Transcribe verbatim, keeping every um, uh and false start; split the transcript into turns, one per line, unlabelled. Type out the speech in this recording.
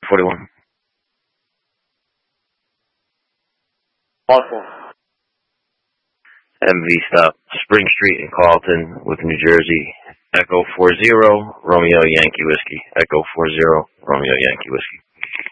forty-one.
Awesome.
M V stop, Spring Street in Carlton with New Jersey. Echo four zero, Romeo Yankee Whiskey. Echo four zero, Romeo Yankee Whiskey.